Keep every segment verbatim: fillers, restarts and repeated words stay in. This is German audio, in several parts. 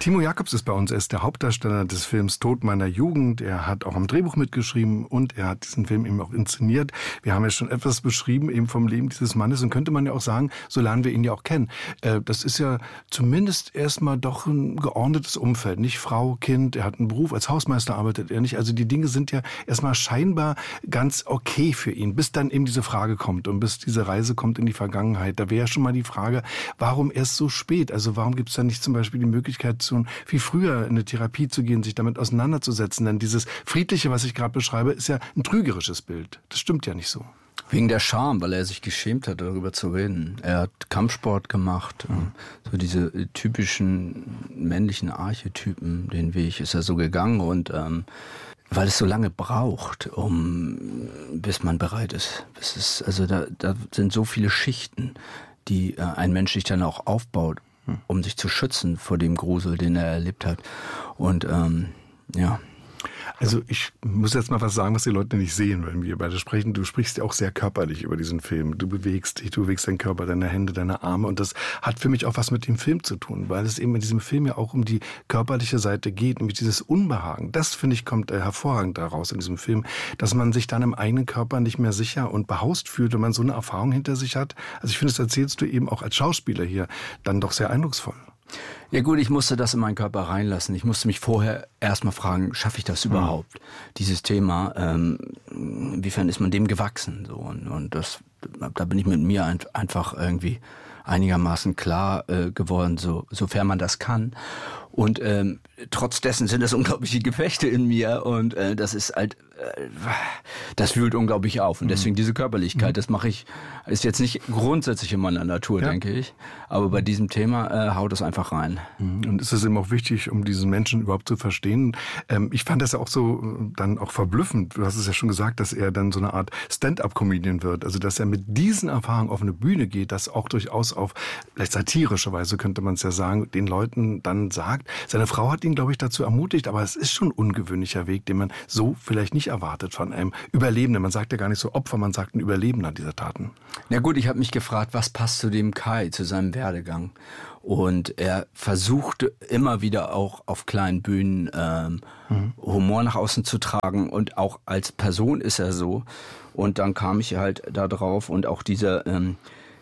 Timo Jacobs ist bei uns. Er ist der Hauptdarsteller des Films Tod meiner Jugend. Er hat auch am Drehbuch mitgeschrieben und er hat diesen Film eben auch inszeniert. Wir haben ja schon etwas beschrieben eben vom Leben dieses Mannes und könnte man ja auch sagen, so lernen wir ihn ja auch kennen. Das ist ja zumindest erstmal doch ein geordnetes Umfeld. Nicht Frau, Kind, er hat einen Beruf, als Hausmeister arbeitet er nicht. Also die Dinge sind ja erstmal scheinbar ganz okay für ihn, bis dann eben diese Frage kommt und bis diese Reise kommt in die Vergangenheit. Da wäre ja schon mal die Frage, warum erst so spät? Also warum gibt es da nicht zum Beispiel die Möglichkeit, so viel früher in eine Therapie zu gehen, sich damit auseinanderzusetzen? Denn dieses Friedliche, was ich gerade beschreibe, ist ja ein trügerisches Bild. Das stimmt ja nicht so. Wegen der Scham, weil er sich geschämt hat, darüber zu reden. Er hat Kampfsport gemacht. Mhm. So diese typischen männlichen Archetypen, den Weg ist er so gegangen. Und ähm, weil es so lange braucht, um bis man bereit ist. Das ist also da, da sind so viele Schichten, die äh, ein Mensch sich dann auch aufbaut, um sich zu schützen vor dem Grusel, den er erlebt hat. Und ähm, ja. Also ich muss jetzt mal was sagen, was die Leute nicht sehen, wenn wir beide sprechen. Du sprichst ja auch sehr körperlich über diesen Film. Du bewegst dich, du bewegst deinen Körper, deine Hände, deine Arme. Und das hat für mich auch was mit dem Film zu tun, weil es eben in diesem Film ja auch um die körperliche Seite geht, nämlich dieses Unbehagen. Das, finde ich, kommt hervorragend daraus in diesem Film, dass man sich dann im eigenen Körper nicht mehr sicher und behaust fühlt, wenn man so eine Erfahrung hinter sich hat. Also ich finde, das erzählst du eben auch als Schauspieler hier dann doch sehr eindrucksvoll. Ja gut, ich musste das in meinen Körper reinlassen. Ich musste mich vorher erstmal fragen, schaffe ich das überhaupt? Mhm. Dieses Thema, ähm, inwiefern ist man dem gewachsen? So, und, und das, da bin ich mit mir ein, einfach irgendwie einigermaßen klar äh, geworden, so, sofern man das kann. Und ähm, trotz dessen sind das unglaubliche Gefechte in mir und äh, das ist halt, äh, das wühlt unglaublich auf. Und deswegen diese Körperlichkeit, mhm. das mache ich, ist jetzt nicht grundsätzlich in meiner Natur, ja. denke ich. Aber bei diesem Thema äh, haut es einfach rein. Und ist es eben auch wichtig, um diesen Menschen überhaupt zu verstehen. Ähm, ich fand das ja auch so dann auch verblüffend. Du hast es ja schon gesagt, dass er dann so eine Art Stand-up-Comedian wird. Also dass er mit diesen Erfahrungen auf eine Bühne geht, das auch durchaus auf vielleicht satirische Weise, könnte man es ja sagen, den Leuten dann sagt. Seine Frau hat ihn, glaube ich, dazu ermutigt, aber es ist schon ein ungewöhnlicher Weg, den man so vielleicht nicht erwartet von einem Überlebenden. Man sagt ja gar nicht so Opfer, man sagt ein Überlebender dieser Taten. Na gut, ich habe mich gefragt, was passt zu dem Kai, zu seinem Werdegang? Und er versuchte immer wieder auch auf kleinen Bühnen ähm, mhm. Humor nach außen zu tragen und auch als Person ist er so. Und dann kam ich halt da drauf und auch dieser ähm,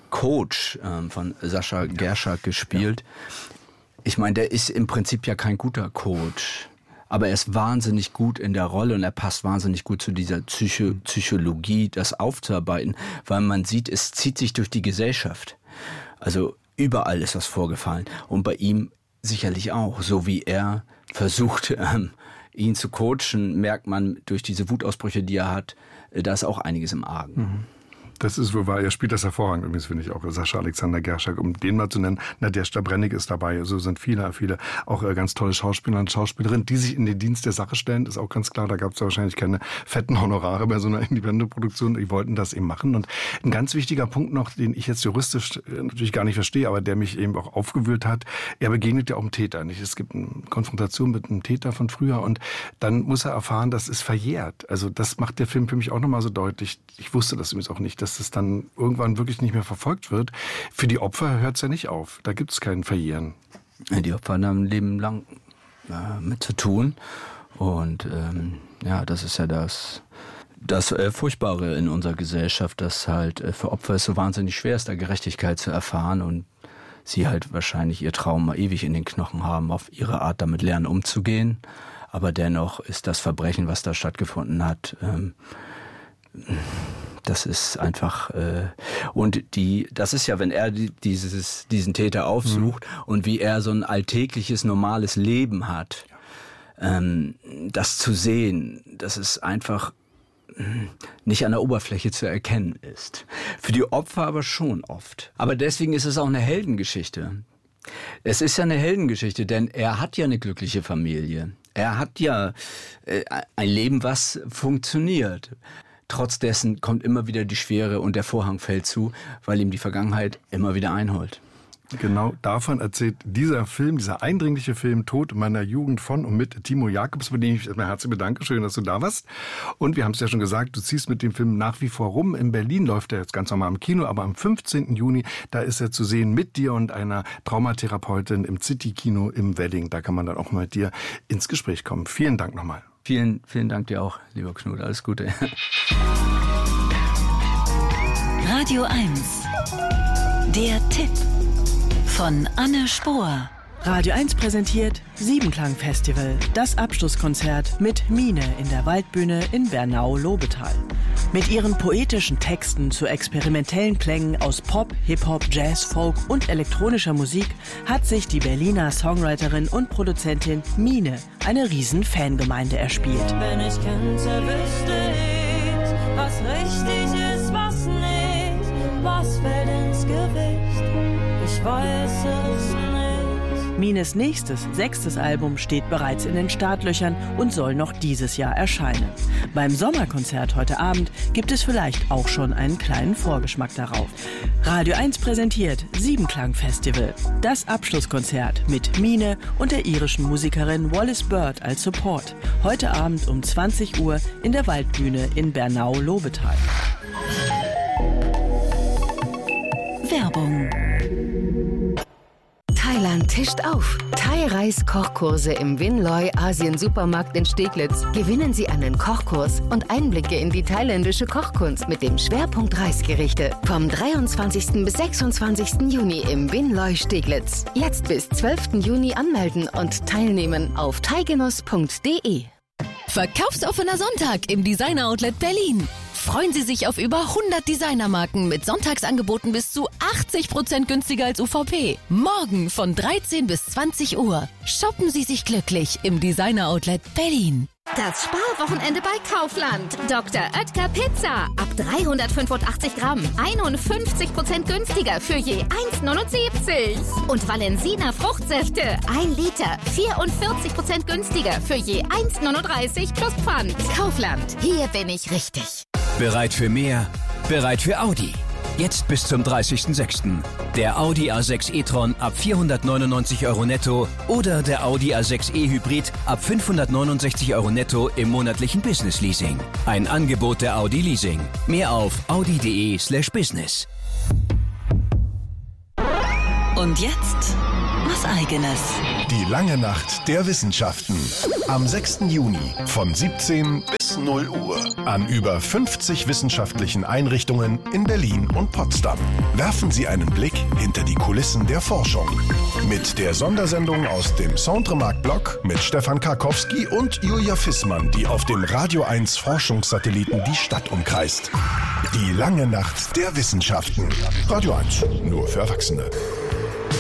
Coach ähm, von Sascha Gerschak gespielt. Ja. Ich meine, der ist im Prinzip ja kein guter Coach, aber er ist wahnsinnig gut in der Rolle und er passt wahnsinnig gut zu dieser Psycho- Psychologie, das aufzuarbeiten, weil man sieht, es zieht sich durch die Gesellschaft. Also überall ist das vorgefallen und bei ihm sicherlich auch, so wie er versucht, ähm, ihn zu coachen, merkt man durch diese Wutausbrüche, die er hat, äh, da ist auch einiges im Argen. Mhm. Das ist wohl wahr. Er spielt das hervorragend. Übrigens finde ich auch Sascha Alexander Gerschak, um den mal zu nennen. Nadja Stabrennig ist dabei. Also sind viele, viele auch ganz tolle Schauspieler und Schauspielerinnen, die sich in den Dienst der Sache stellen. Das ist auch ganz klar. Da gab es ja wahrscheinlich keine fetten Honorare bei so einer Independent-Produktion. Die wollten das eben machen. Und ein ganz wichtiger Punkt noch, den ich jetzt juristisch natürlich gar nicht verstehe, aber der mich eben auch aufgewühlt hat. Er begegnet ja auch einem Täter. Nicht? Es gibt eine Konfrontation mit einem Täter von früher und dann muss er erfahren, das ist verjährt. Also das macht der Film für mich auch nochmal so deutlich. Ich wusste das übrigens auch nicht, dass es dann irgendwann wirklich nicht mehr verfolgt wird. Für die Opfer hört es ja nicht auf. Da gibt es kein Verjähren. Die Opfer haben ein Leben lang äh, mit zu tun. Und ähm, ja, das ist ja das, das äh, Furchtbare in unserer Gesellschaft, dass halt äh, für Opfer es so wahnsinnig schwer ist, da Gerechtigkeit zu erfahren und sie halt wahrscheinlich ihr Trauma ewig in den Knochen haben, auf ihre Art damit lernen umzugehen. Aber dennoch ist das Verbrechen, was da stattgefunden hat, ähm, das ist einfach äh, und die das ist ja, wenn er die, dieses diesen Täter aufsucht mhm. und wie er so ein alltägliches normales Leben hat, ja. ähm, das zu sehen, das ist einfach nicht an der Oberfläche zu erkennen ist. Für die Opfer aber schon oft. Aber deswegen ist es auch eine Heldengeschichte. Es ist ja eine Heldengeschichte, denn er hat ja eine glückliche Familie. Er hat ja äh, ein Leben, was funktioniert. Trotz dessen kommt immer wieder die Schwere und der Vorhang fällt zu, weil ihm die Vergangenheit immer wieder einholt. Genau davon erzählt dieser Film, dieser eindringliche Film Tod meiner Jugend von und mit Timo Jacobs, bei dem ich mir herzlich bedanke. Schön, dass du da warst. Und wir haben es ja schon gesagt, du ziehst mit dem Film nach wie vor rum. In Berlin läuft er jetzt ganz normal im Kino, aber am fünfzehnten Juni, da ist er zu sehen mit dir und einer Traumatherapeutin im City-Kino im Wedding. Da kann man dann auch mal mit dir ins Gespräch kommen. Vielen Dank nochmal. Vielen, vielen Dank dir auch, lieber Knut. Alles Gute. Radio eins. Der Tipp von Anne Spohr. Radio eins präsentiert Siebenklang-Festival, das Abschlusskonzert mit Mine in der Waldbühne in Bernau-Lobetal. Mit ihren poetischen Texten zu experimentellen Klängen aus Pop, Hip-Hop, Jazz, Folk und elektronischer Musik hat sich die Berliner Songwriterin und Produzentin Mine eine riesen Fangemeinde erspielt. Wenn ich könnte, wüsste ich, was richtig ist, was nicht, was fällt ins Gewicht, ich weiß es nicht. Mines nächstes, sechstes Album steht bereits in den Startlöchern und soll noch dieses Jahr erscheinen. Beim Sommerkonzert heute Abend gibt es vielleicht auch schon einen kleinen Vorgeschmack darauf. Radio eins präsentiert Siebenklang-Festival, das Abschlusskonzert mit Mine und der irischen Musikerin Wallis Bird als Support. Heute Abend um zwanzig Uhr in der Waldbühne in Bernau-Lobetal. Werbung. Thailand tischt auf. Thai-Reis-Kochkurse im Winloy Asien-Supermarkt in Steglitz. Gewinnen Sie einen Kochkurs und Einblicke in die thailändische Kochkunst mit dem Schwerpunkt Reisgerichte. Vom dreiundzwanzigsten bis sechsundzwanzigsten Juni im Winloy Steglitz. Jetzt bis zwölften Juni anmelden und teilnehmen auf thaigenuss punkt de. Verkaufsoffener Sonntag im Designer Outlet Berlin. Freuen Sie sich auf über hundert Designermarken mit Sonntagsangeboten bis zu achtzig Prozent günstiger als U V P. Morgen von dreizehn bis zwanzig Uhr. Shoppen Sie sich glücklich im Designer Outlet Berlin. Das Sparwochenende bei Kaufland. Doktor Oetker Pizza. Ab dreihundertfünfundachtzig Gramm. einundfünfzig Prozent günstiger für je eins neunundsiebzig. Und Valensina Fruchtsäfte. ein Liter. vierundvierzig Prozent günstiger für je eins neununddreißig plus Pfand. Kaufland. Hier bin ich richtig. Bereit für mehr? Bereit für Audi. Jetzt bis zum dreißigsten sechsten Der Audi A sechs e-tron ab vierhundertneunundneunzig Euro netto oder der Audi A sechs e Hybrid ab fünfhundertneunundsechzig Euro netto im monatlichen Business Leasing. Ein Angebot der Audi Leasing. Mehr auf audi punkt de slash business. Und jetzt was Eigenes. Die lange Nacht der Wissenschaften. Am sechsten Juni von siebzehn bis null Uhr an über fünfzig wissenschaftlichen Einrichtungen in Berlin und Potsdam. Werfen Sie einen Blick hinter die Kulissen der Forschung. Mit der Sondersendung aus dem Centremarkt-Blog mit Stefan Karkowski und Julia Fissmann, die auf dem Radio eins Forschungssatelliten die Stadt umkreist. Die lange Nacht der Wissenschaften. Radio eins, nur für Erwachsene.